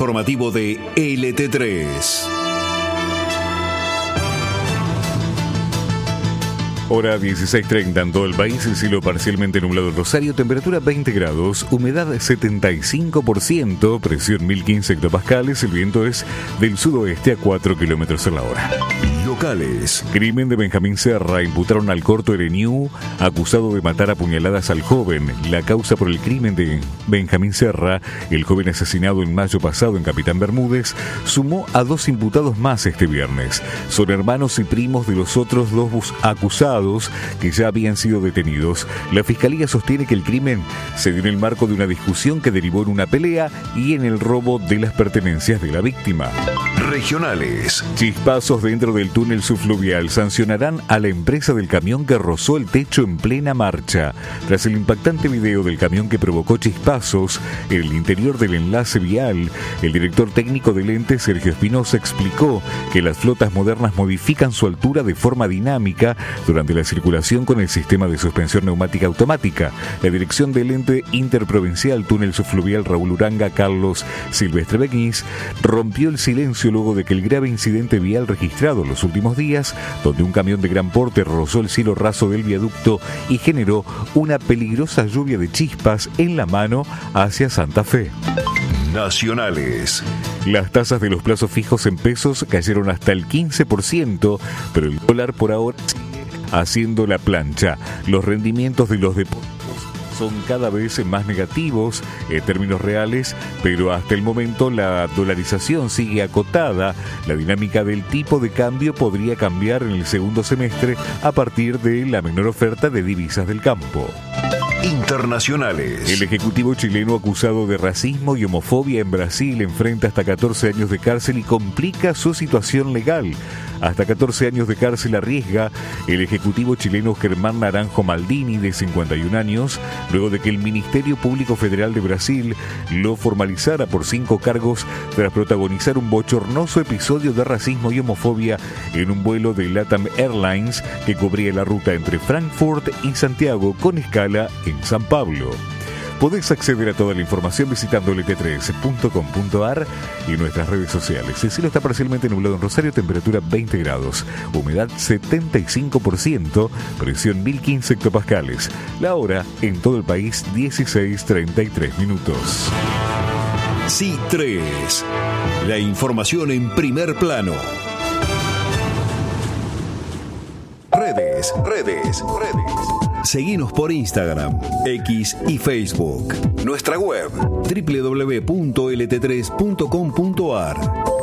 informativo de LT3. Hora 16:30 en todo el país, el cielo parcialmente nublado en Rosario, temperatura 20 grados, humedad 75%, presión 1015 hectopascales, el viento es del sudoeste a 4 kilómetros a la hora. Locales. Crimen de Benjamín Serra. Imputaron al corto Ereniú, acusado de matar a puñaladas al joven. La causa por el crimen de Benjamín Serra, el joven asesinado en mayo pasado en Capitán Bermúdez, sumó a 2 imputados más este viernes. Son hermanos y primos de los otros 2 acusados que ya habían sido detenidos. La fiscalía sostiene que el crimen se dio en el marco de una discusión que derivó en una pelea y en el robo de las pertenencias de la víctima. Regionales. Chispazos dentro del túnel subfluvial. Sancionarán a la empresa del camión que rozó el techo en plena marcha. Tras el impactante video del camión que provocó chispazos en el interior del enlace vial, el director técnico del ente, Sergio Espinosa, explicó que las flotas modernas modifican su altura de forma dinámica durante la circulación con el sistema de suspensión neumática automática. La dirección del ente interprovincial túnel subfluvial Raúl Uranga Carlos Silvestre Bequís rompió el silencio luego de que el grave incidente vial registrado en los últimos días, donde un camión de gran porte rozó el cielo raso del viaducto y generó una peligrosa lluvia de chispas en la mano hacia Santa Fe. Nacionales. Las tasas de los plazos fijos en pesos cayeron hasta el 15%, pero el dólar por ahora sigue haciendo la plancha. Los rendimientos de los depósitos son cada vez más negativos en términos reales, pero hasta el momento la dolarización sigue acotada. La dinámica del tipo de cambio podría cambiar en el segundo semestre a partir de la menor oferta de divisas del campo. Internacionales. El ejecutivo chileno acusado de racismo y homofobia en Brasil enfrenta hasta 14 años de cárcel y complica su situación legal. Hasta 14 años de cárcel arriesga el ejecutivo chileno Germán Naranjo Maldini, de 51 años, luego de que el Ministerio Público Federal de Brasil lo formalizara por 5 cargos tras protagonizar un bochornoso episodio de racismo y homofobia en un vuelo de LATAM Airlines que cubría la ruta entre Frankfurt y Santiago con escala en San Pablo. Podés acceder a toda la información visitando lt3.com.ar y nuestras redes sociales. El cielo está parcialmente nublado en Rosario, temperatura 20 grados, humedad 75%, presión 1015 hectopascales. La hora en todo el país 16:33 minutos. C3. La información en primer plano. Redes. Seguinos por Instagram, X y Facebook. Nuestra web www.lt3.com.ar.